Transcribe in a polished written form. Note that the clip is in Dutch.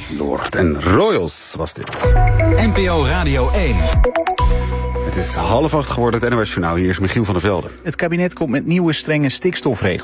Lord en Royals was dit. NPO Radio 1. Het is 7:30 geworden, het NOS Journaal. Hier is Michiel van der Velde. Het kabinet komt met nieuwe strenge stikstofregels.